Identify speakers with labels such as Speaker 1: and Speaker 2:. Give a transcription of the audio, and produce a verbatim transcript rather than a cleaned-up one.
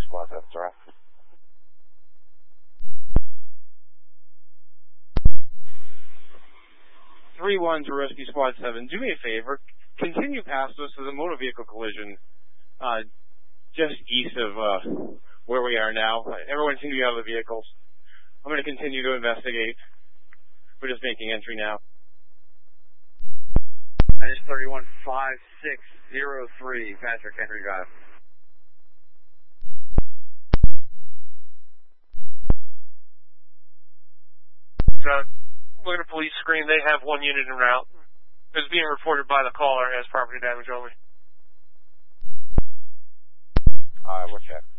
Speaker 1: Squad seven, sir.
Speaker 2: three one to Rescue Squad seven. Do me a favor. Continue past us. There's a motor vehicle collision uh, just east of uh, where we are now. Everyone seems to be out of the vehicles. I'm going to continue to investigate. We're just making entry now.
Speaker 1: I just thirty-one five six zero three, Patrick Henry Drive.
Speaker 3: Uh, look at the police screen. They have one unit en route. It's being reported by the caller as property damage only.
Speaker 1: Alright, we'll check.